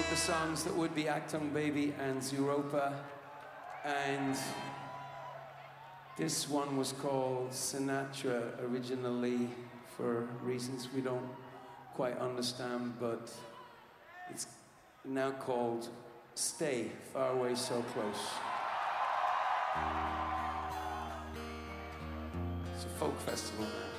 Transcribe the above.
the songs that would be Achtung Baby and Zooropa, and this one was called Sinatra originally for reasons we don't quite understand, but it's now called Stay, Far Away So Close. It's a folk festival.